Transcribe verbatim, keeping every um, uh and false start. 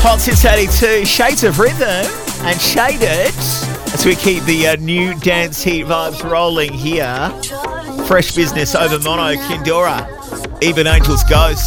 Hot six eighty-two, Shades of Rhythm and Shaded as we keep the uh, new dance heat vibes rolling here. Fresh Business over Mono, Kindora, Even Angels Ghost.